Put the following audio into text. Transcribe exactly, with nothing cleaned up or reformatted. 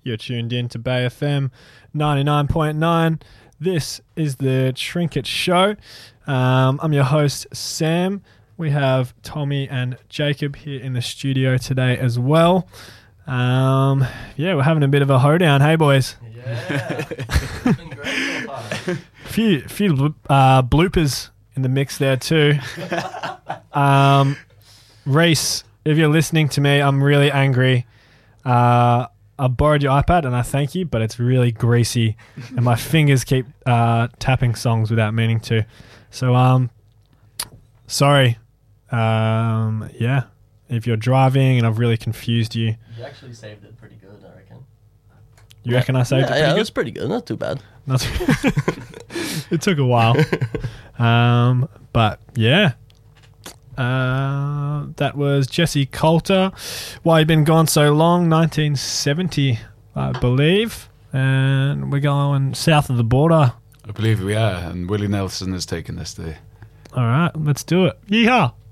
You're tuned in to Bay F M ninety-nine point nine. This is the Trinket Show. Um, I'm your host, Sam. We have Tommy and Jacob here in the studio today as well. Um, yeah, we're having a bit of a hoedown. Hey, boys. Yeah. It's been great so far. few few uh, bloopers in the mix there too. Um, Reese, if you're listening to me, I'm really angry. Uh, I borrowed your iPad and I thank you, but it's really greasy and my fingers keep uh, tapping songs without meaning to. So, um, sorry. Um, yeah, if you're driving and I've really confused you. You actually saved it pretty good, I reckon. You reckon I saved yeah, it pretty yeah, good? it was pretty good. Not too bad. Not too It took a while. Um, but yeah. Uh, that was Jesse Coulter. Why You Been Gone So Long, nineteen seventy, I believe. And we're going south of the border. I believe we are, and Willie Nelson has taken us there. All right, let's do it. Yeehaw!